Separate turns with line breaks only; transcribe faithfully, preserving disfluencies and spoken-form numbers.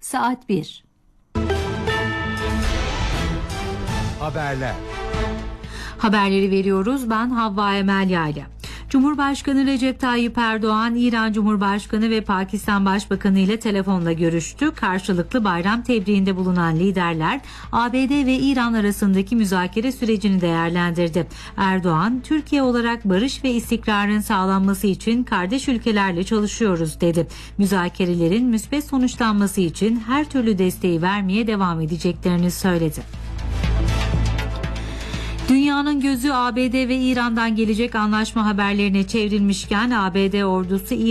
Saat bir.
Haberler.
Haberleri veriyoruz. Ben Havva Emel Yayla. Cumhurbaşkanı Recep Tayyip Erdoğan, İran Cumhurbaşkanı ve Pakistan Başbakanı ile telefonla görüştü. Karşılıklı bayram tebriğinde bulunan liderler A B D ve İran arasındaki müzakere sürecini değerlendirdi. Erdoğan, Türkiye olarak barış ve istikrarın sağlanması için kardeş ülkelerle çalışıyoruz dedi. Müzakerelerin müspet sonuçlanması için her türlü desteği vermeye devam edeceklerini söyledi. Dünyanın gözü A B D ve İran'dan gelecek anlaşma haberlerine çevrilmişken A B D ordusu